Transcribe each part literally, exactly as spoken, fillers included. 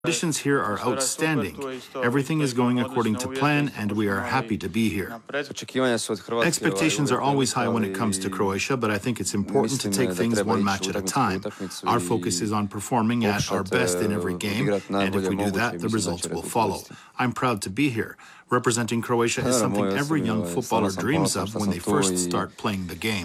Conditions here are outstanding. Everything is going according to plan, and we are happy to be here. Expectations are always high when it comes to Croatia, but I think it's important to take things one match at a time. Our focus is on performing at our best in every game, and if we do that, the results will follow. I'm proud to be here. Representing Croatia is something every young footballer dreams of when they first start playing the game.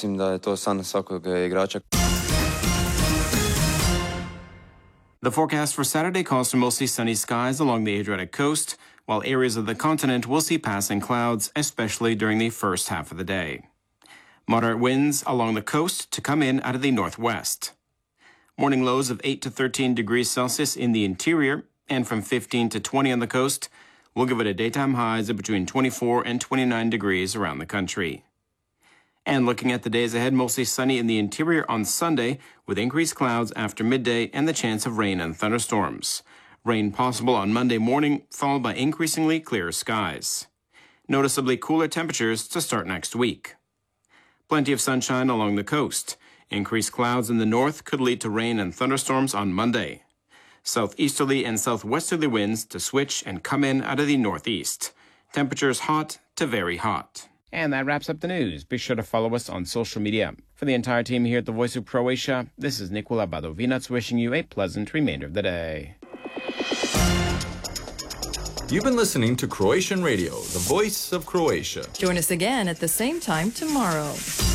The forecast for Saturday calls for mostly sunny skies along the Adriatic coast, while areas of the continent will see passing clouds, especially during the first half of the day. Moderate winds along the coast to come in out of the northwest. Morning lows of eight to thirteen degrees Celsius in the interior, and from fifteen to twenty on the coast, will give it a daytime highs of between twenty-four and twenty-nine degrees around the country. And looking at the days ahead, mostly sunny in the interior on Sunday, with increased clouds after midday and the chance of rain and thunderstorms. Rain possible on Monday morning, followed by increasingly clearer skies. Noticeably cooler temperatures to start next week. Plenty of sunshine along the coast. Increased clouds in the north could lead to rain and thunderstorms on Monday. Southeasterly and southwesterly winds to switch and come in out of the northeast. Temperatures hot to very hot. And that wraps up the news. Be sure to follow us on social media. For the entire team here at the Voice of Croatia, this is Nikola Badovinac wishing you a pleasant remainder of the day. You've been listening to Croatian Radio, the voice of Croatia. Join us again at the same time tomorrow.